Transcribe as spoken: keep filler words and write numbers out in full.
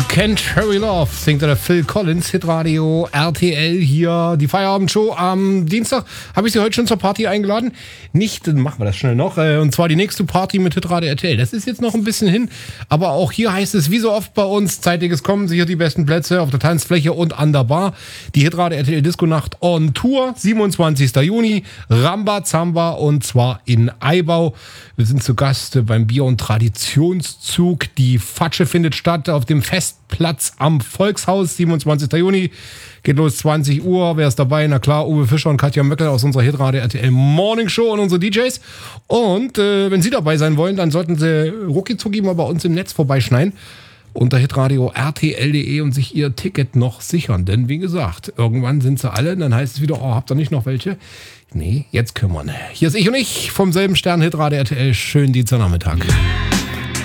You Can't Hurry Love, singt der Phil Collins, Hitradio R T L hier, die Feierabendshow am Dienstag. Habe ich Sie heute schon zur Party eingeladen? Nicht, dann machen wir das schnell noch. Und zwar die nächste Party mit Hitradio R T L. Das ist jetzt noch ein bisschen hin, aber auch hier heißt es, wie so oft bei uns, zeitiges Kommen, sicher die besten Plätze auf der Tanzfläche und an der Bar. Die Hitradio R T L Disco Nacht on Tour, siebenundzwanzigster Juni, Rambazamba und zwar in Eibau. Wir sind zu Gast beim Bier- und Traditionszug. Die Fatsche findet statt auf dem Festplatz am Volkshaus, siebenundzwanzigster Juni. Geht los zwanzig Uhr. Wer ist dabei? Na klar, Uwe Fischer und Katja Möckel aus unserer Hitradio R T L Morning Show und unsere D Js. Und äh, wenn Sie dabei sein wollen, dann sollten Sie rucki-zucki mal bei uns im Netz vorbeischneiden unter hitradio R T L punkt de und sich Ihr Ticket noch sichern. Denn wie gesagt, irgendwann sind sie alle. Dann heißt es wieder, oh, habt ihr nicht noch welche? Nee, jetzt kümmern. Hier ist ich und ich vom selben Stern Hitradio R T L. Schönen Dienstagnachmittag.